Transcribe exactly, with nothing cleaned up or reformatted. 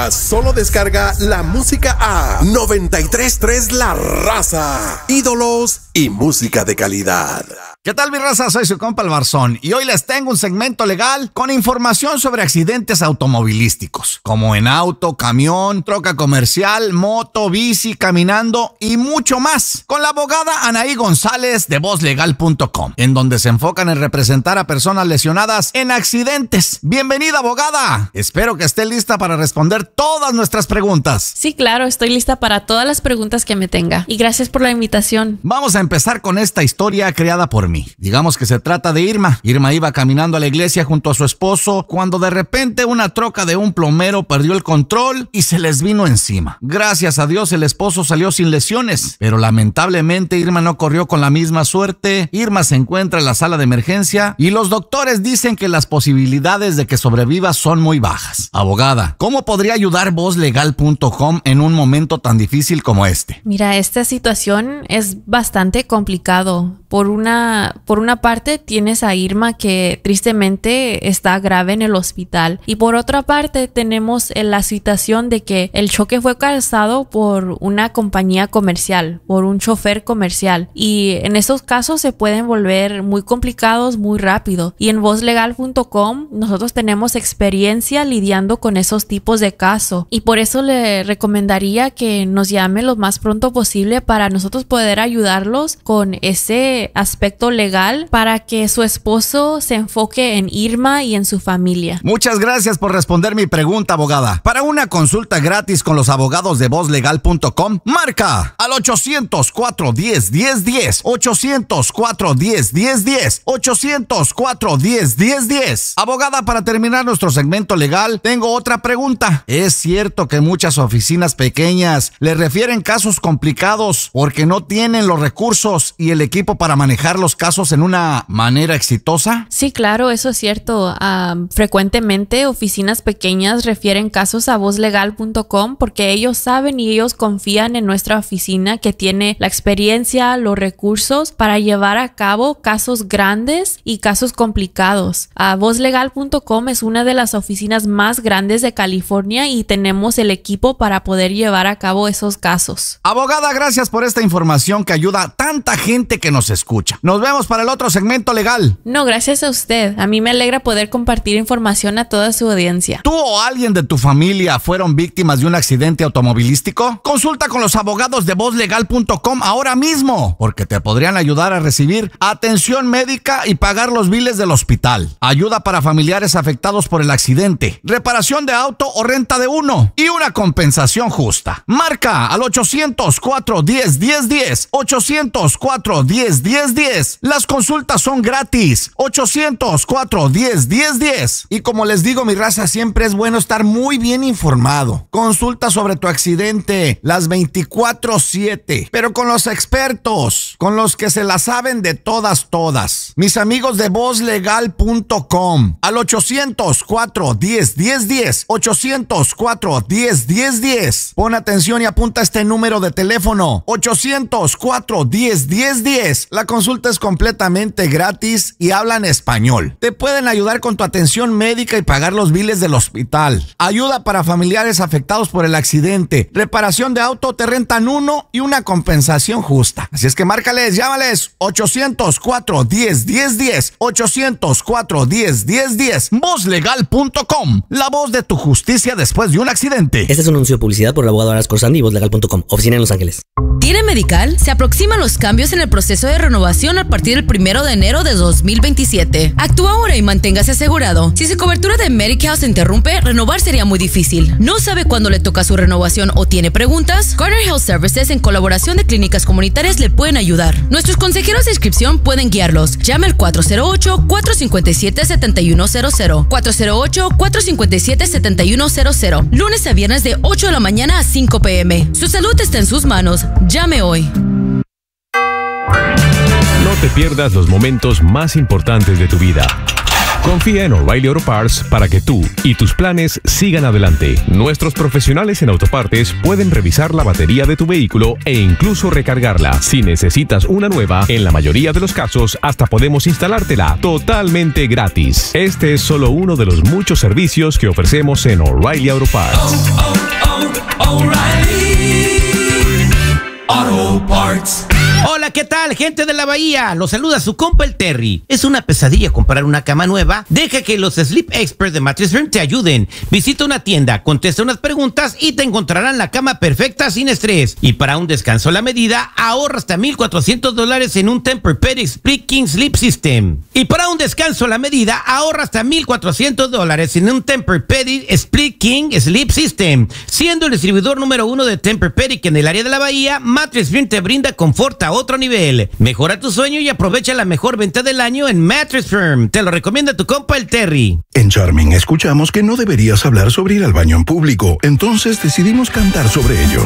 Ahora solo descarga la música a noventa y tres punto tres La Raza. Ídolos y música de calidad. ¿Qué tal, mi raza? Soy su compa el Barzón y hoy les tengo un segmento legal con información sobre accidentes automovilísticos, como en auto, camión, troca comercial, moto, bici, caminando y mucho más, con la abogada Anaí González de voz legal punto com, en donde se enfocan en representar a personas lesionadas en accidentes. Bienvenida, abogada. Espero que esté lista para responder todas nuestras preguntas. Sí, claro, estoy lista para todas las preguntas que me tenga y gracias por la invitación. Vamos a empezar con esta historia creada por mí. Digamos que se trata de Irma. Irma iba caminando a la iglesia junto a su esposo cuando de repente una troca de un plomero perdió el control y se les vino encima. Gracias a Dios el esposo salió sin lesiones, pero lamentablemente Irma no corrió con la misma suerte. Irma se encuentra en la sala de emergencia y los doctores dicen que las posibilidades de que sobreviva son muy bajas. Abogada, ¿cómo podría ayudar voz legal punto com en un momento tan difícil como este? Mira, esta situación es bastante complicado. Por una, por una parte tienes a Irma que tristemente está grave en el hospital y por otra parte tenemos la situación de que el choque fue causado por una compañía comercial, por un chofer comercial y en esos casos se pueden volver muy complicados muy rápido y en voz legal punto com nosotros tenemos experiencia lidiando con esos tipos de casos y por eso le recomendaría que nos llame lo más pronto posible para nosotros poder ayudarlos con ese aspecto legal para que su esposo se enfoque en Irma y en su familia. Muchas gracias por responder mi pregunta, abogada. Para una consulta gratis con los abogados de voz legal punto com, marca al ochocientos cuatro diez diez diez, ochocientos cuatro diez diez diez, ochocientos cuatro diez diez diez. Abogada, para terminar nuestro segmento legal, tengo otra pregunta. ¿Es cierto que muchas oficinas pequeñas le refieren casos complicados porque no tienen los recursos y el equipo para manejar los casos en una manera exitosa? Sí, claro, eso es cierto. Uh, frecuentemente oficinas pequeñas refieren casos a voz legal punto com porque ellos saben y ellos confían en nuestra oficina que tiene la experiencia, los recursos para llevar a cabo casos grandes y casos complicados. Uh, voz legal punto com es una de las oficinas más grandes de California y tenemos el equipo para poder llevar a cabo esos casos. Abogada, gracias por esta información que ayuda a tanta gente que nos escucha. Nos vemos para el otro segmento legal. No, gracias a usted. A mí me alegra poder compartir información a toda su audiencia. ¿Tú o alguien de tu familia fueron víctimas de un accidente automovilístico? Consulta con los abogados de voz legal punto com ahora mismo, porque te podrían ayudar a recibir atención médica y pagar los biles del hospital, ayuda para familiares afectados por el accidente, reparación de auto o renta de uno y una compensación justa. Marca al ochocientos cuatro diez diez diez, ochocientos cuatro diez diez diez. Las consultas son gratis. ochocientos cuatro diez diez diez. Y como les digo, mi raza, siempre es bueno estar muy bien informado. Consulta sobre tu accidente las veinticuatro siete, pero con los expertos, con los que se la saben de todas, todas. Mis amigos de voz legal punto com al ochocientos cuatro diez diez diez, ochocientos cuatro diez diez diez. Pon atención y apunta este número de teléfono: ochocientos cuatro diez diez diez. La consulta es completamente gratis y hablan español. Te pueden ayudar con tu atención médica y pagar los biles del hospital. Ayuda para familiares afectados por el accidente. Reparación de auto, te rentan uno y una compensación justa. Así es que márcales, llámales ochocientos cuatro diez diez diez, ochocientos cuatro diez diez diez. voz legal punto com, la voz de tu justicia después de un accidente. Este es un anuncio de publicidad por el abogado Aras Corsandi y voz legal punto com, oficina en Los Ángeles. ¿Tiene Medical? Se aproximan los cambios en el proceso de renovación a partir del primero de enero de dos mil veintisiete. Actúa ahora y manténgase asegurado. Si su cobertura de Medical se interrumpe, renovar sería muy difícil. ¿No sabe cuándo le toca su renovación o tiene preguntas? Garner Health Services, en colaboración de clínicas comunitarias, le pueden ayudar. Nuestros consejeros de inscripción pueden guiarlos. Llame al cuatro cero ocho, cuatro cinco siete, siete uno cero cero. cuatro cero ocho, cuatro cinco siete, siete uno cero cero. Lunes a viernes de ocho de la mañana a cinco p m Su salud está en sus manos. Llame hoy. No te pierdas los momentos más importantes de tu vida. Confía en O'Reilly Auto Parts para que tú y tus planes sigan adelante. Nuestros profesionales en autopartes pueden revisar la batería de tu vehículo e incluso recargarla. Si necesitas una nueva, en la mayoría de los casos hasta podemos instalártela totalmente gratis. Este es solo uno de los muchos servicios que ofrecemos en O'Reilly Auto Parts. Oh, oh. oh, O'Reilly Auto Parts. Hola, ¿qué tal, gente de la Bahía? Los saluda su compa el Terry. ¿Es una pesadilla comprar una cama nueva? Deja que los Sleep Experts de Mattress Firm te ayuden. Visita una tienda, contesta unas preguntas y te encontrarán la cama perfecta sin estrés. Y para un descanso a la medida, ahorra hasta mil cuatrocientos dólares en un Tempur-Pedic Split King Sleep System. Y para un descanso a la medida, ahorra hasta mil cuatrocientos dólares en un Tempur-Pedic Split King Sleep System. Siendo el distribuidor número uno de Tempur-Pedic en el área de la Bahía, Mattress Firm te brinda confort a otro nivel. Mejora tu sueño y aprovecha la mejor venta del año en Mattress Firm. Te lo recomienda tu compa el Terry. En Charming escuchamos que no deberías hablar sobre ir al baño en público, entonces decidimos cantar sobre ello.